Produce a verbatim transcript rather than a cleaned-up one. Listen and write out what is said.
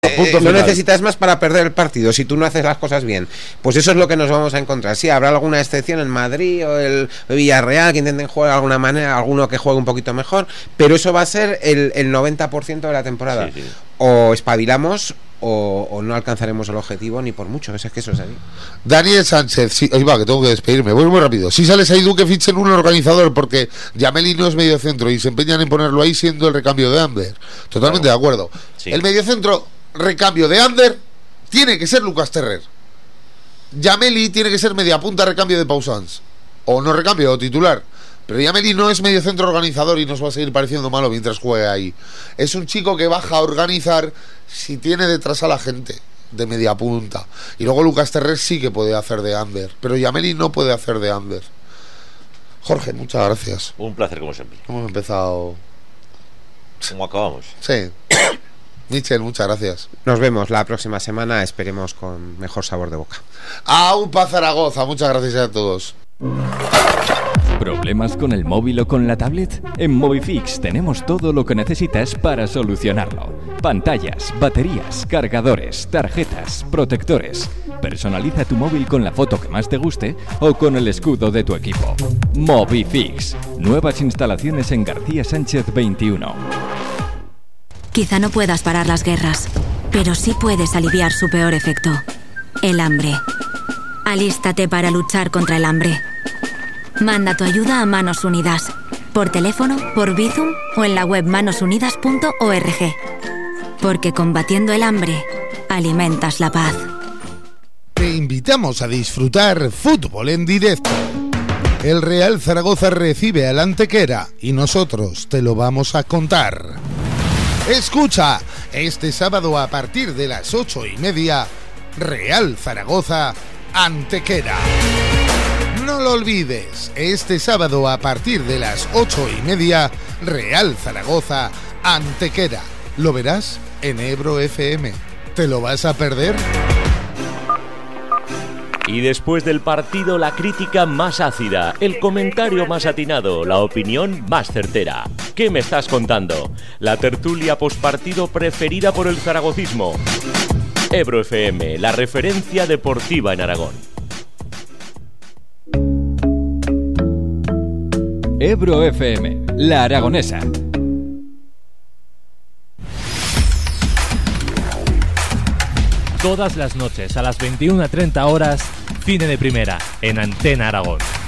Eh, no necesitas más para perder el partido si tú no haces las cosas bien. Pues eso es lo que nos vamos a encontrar. Sí, habrá alguna excepción en Madrid o el Villarreal que intenten jugar de alguna manera, alguno que juegue un poquito mejor, pero eso va a ser el, el noventa por ciento de la temporada. Sí, sí. O espabilamos o, o no alcanzaremos el objetivo ni por mucho. Es que eso es así. Daniel Sánchez, sí, ahí va, que tengo que despedirme. Voy muy rápido. Si sales ahí, que fichen un organizador, porque Yameli no es mediocentro y se empeñan en ponerlo ahí siendo el recambio de Ander. Totalmente claro. De acuerdo. Sí. El mediocentro recambio de Ander tiene que ser Lucas Terrer. Yameli tiene que ser media punta recambio de Pausans. O no recambio, o titular. Pero Yameli no es mediocentro organizador y nos va a seguir pareciendo malo mientras juegue ahí. Es un chico que baja a organizar si tiene detrás a la gente de media punta. Y luego Lucas Terrer sí que puede hacer de Ander, pero Yameli no puede hacer de Ander. Jorge, muchas gracias. Un placer como siempre. Hemos empezado. ¿Cómo acabamos? Sí. Michel, muchas gracias. Nos vemos la próxima semana, esperemos con mejor sabor de boca. ¡Aupa Zaragoza! Muchas gracias a todos. ¿Problemas con el móvil o con la tablet? En Movifix tenemos todo lo que necesitas para solucionarlo. Pantallas, baterías, cargadores, tarjetas, protectores. Personaliza tu móvil con la foto que más te guste o con el escudo de tu equipo. Movifix. Nuevas instalaciones en García Sánchez veintiuno. Quizá no puedas parar las guerras, pero sí puedes aliviar su peor efecto, el hambre. Alístate para luchar contra el hambre. Manda tu ayuda a Manos Unidas, por teléfono, por Bizum o en la web manos unidas punto org. Porque combatiendo el hambre, alimentas la paz. Te invitamos a disfrutar fútbol en directo. El Real Zaragoza recibe al Antequera y nosotros te lo vamos a contar. Escucha, este sábado a partir de las ocho y media, Real Zaragoza, Antequera. No lo olvides, este sábado a partir de las ocho y media, Real Zaragoza, Antequera. Lo verás en Ebro F M. ¿Te lo vas a perder? Y después del partido, la crítica más ácida, el comentario más atinado, la opinión más certera. ¿Qué me estás contando? La tertulia postpartido preferida por el zaragocismo. Ebro F M, la referencia deportiva en Aragón. Ebro F M, la aragonesa. Todas las noches a las veintiuna treinta horas, Cine de Primera, en Antena Aragón.